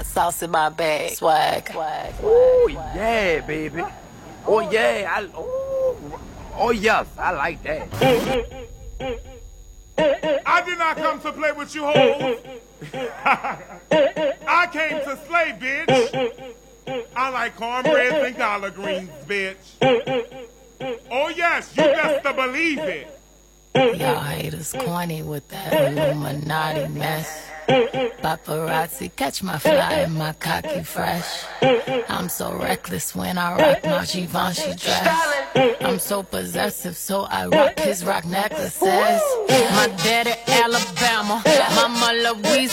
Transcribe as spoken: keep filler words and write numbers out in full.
hot sauce in my bag. Swag. Swag. Oh yeah, baby. Oh yeah. I, oh, oh yes, I like that. I did not come to play with you hoes. I came to slay, bitch. I like cornbread and collard greens, bitch. Oh yes, you best to believe it. Y'all haters corny with that Illuminati mess. Paparazzi catch my fly and my cocky fresh. I'm so reckless when I rock my Givenchy dress. I'm so possessive, so I rock his rock necklaces. My daddy Alabama, mama Louisiana.